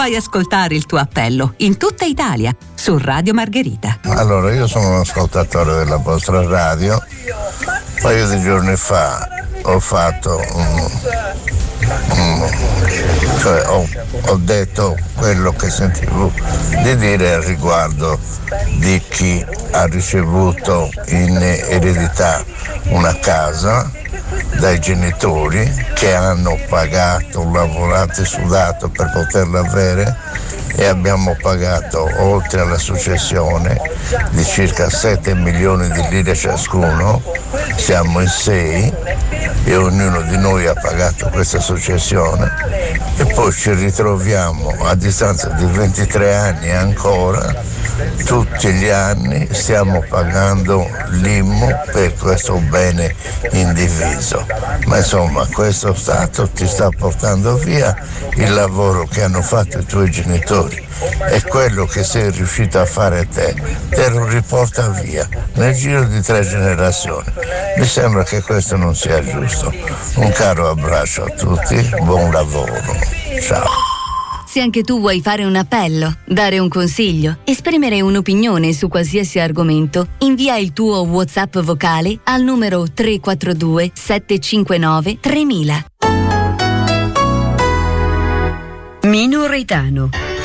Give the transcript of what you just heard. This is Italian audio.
Puoi ascoltare il tuo appello in tutta Italia su Radio Margherita. Allora, io sono un ascoltatore della vostra radio. Un paio di giorni fa ho fatto ho detto quello che sentivo di dire al riguardo di chi ha ricevuto in eredità una casa dai genitori che hanno pagato, lavorato e sudato per poterla avere, e abbiamo pagato, oltre alla successione di circa 7 milioni di lire ciascuno, siamo in 6 e ognuno di noi ha pagato questa successione, e poi ci ritroviamo a distanza di 23 anni ancora, tutti gli anni stiamo pagando l'IMU per questo bene indiviso. Ma insomma, questo Stato ti sta portando via il lavoro che hanno fatto i tuoi genitori, e quello che sei riuscito a fare te lo riporta via nel giro di 3 generazioni. Mi sembra che questo non sia giusto. Un caro abbraccio a tutti, buon lavoro, ciao. Se anche tu vuoi fare un appello, dare un consiglio, esprimere un'opinione su qualsiasi argomento, invia il tuo WhatsApp vocale al numero 342 759 3000. Minoretano.